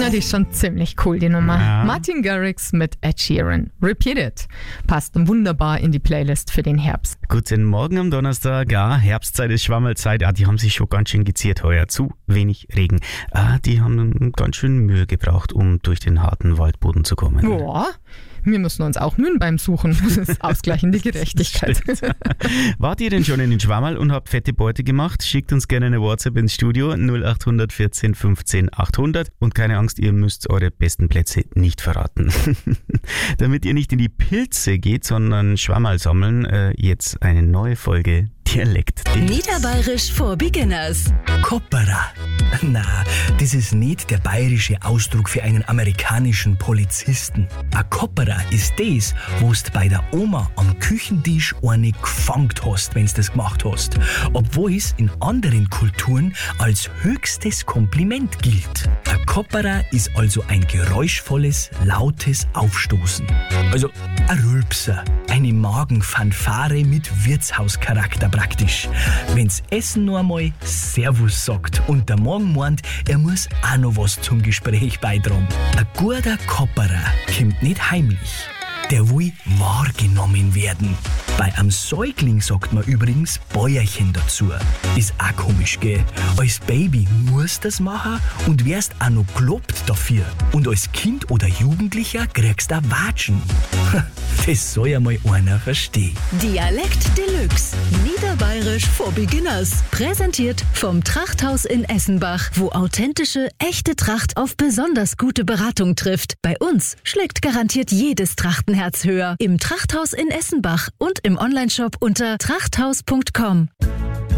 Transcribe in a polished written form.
Ja, die ist schon ziemlich cool, die Nummer. Ja. Martin Garrix mit Ed Sheeran. Repeat It. Passt wunderbar in die Playlist für den Herbst. Guten Morgen am Donnerstag. Ja, Herbstzeit ist Schwammelzeit. Ja, die haben sich schon ganz schön geziert heuer. Zu wenig Regen. Die haben ganz schön Mühe gebraucht, um durch den harten Waldboden zu kommen. Boah, wir müssen uns auch mühen beim Suchen. Das ist ausgleichende Gerechtigkeit. Wart ihr denn schon in den Schwammerl und habt fette Beute gemacht? Schickt uns gerne eine WhatsApp ins Studio 0800 14 15 800 und keine Angst, ihr müsst eure besten Plätze nicht verraten. Damit ihr nicht in die Pilze geht, sondern Schwammerl sammeln, jetzt eine neue Folge Dialekt. Niederbayerisch for Beginners. Kopperer. Na, das ist nicht der bayerische Ausdruck für einen amerikanischen Polizisten. Ein Kopperer ist das, wo's bei der Oma am Küchentisch eine gefangt hast, wenn's das gemacht hast. Obwohl es in anderen Kulturen als höchstes Kompliment gilt. Ein Kopperer ist also ein geräuschvolles, lautes Aufstoßen. Also ein Rülpser, eine Magenfanfare mit Wirtshauscharakter praktisch. Wenn's Essen nur einmal Servus sagt und der Magen meint, er muss auch noch was zum Gespräch beitragen. Ein guter Kopperer kommt nicht heimlich. Der will wahrgenommen werden. Bei einem Säugling sagt man übrigens Bäuerchen dazu. Ist auch komisch, gell? Als Baby musst du das machen und wirst auch noch gelobt dafür. Und als Kind oder Jugendlicher kriegst du auch Watschen. Das soll ja mal einer verstehen. Dialekt Deluxe. Niederbayerisch for Beginners. Präsentiert vom Trachthaus in Essenbach, wo authentische, echte Tracht auf besonders gute Beratung trifft. Bei uns schlägt garantiert jedes Trachtenherz höher. Im Trachthaus in Essenbach und im Onlineshop unter trachthaus.com.